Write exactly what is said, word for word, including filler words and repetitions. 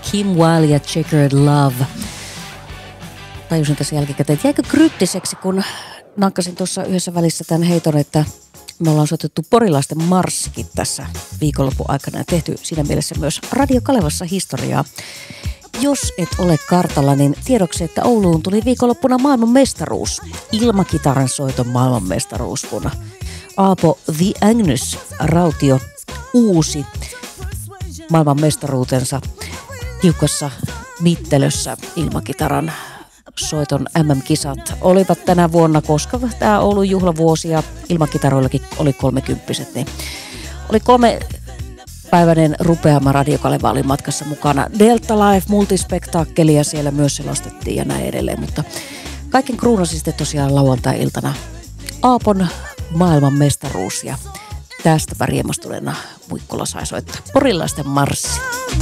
Kim Wilde ja Checkered Love. Tajusin tässä jälkikäteen, että jäikö kryptiseksi, kun nakkasin tuossa yhdessä välissä tämän heiton, että me ollaan soitettu porilaisten marssikin tässä viikonlopun aikana ja tehty siinä mielessä myös Radio Kalevassa historiaa. Jos et ole kartalla, niin tiedoksi, että Ouluun tuli viikonloppuna maailmanmestaruus. Ilmakitaran soiton maailmanmestaruus, kun Aapo The Agnus Rautio uusi maailmanmestaruutensa tiukassa mittelössä. Ilmakitaran soiton M M-kisat olivat tänä vuonna, koska tämä Oulun juhlavuosi ja ilmakitaroillakin oli kolmekymppiset, niin oli kolme päiväinen rupeama Radio Kaleva oli matkassa mukana. Delta Live multispektaakkelia siellä myös selostettiin ja näin edelleen, mutta kaiken kruunasi sitten tosiaan lauantai-iltana Aapon maailmanmestaruus ja tästä riemastuneena Muikkola sai soittaa porilaisten marssi.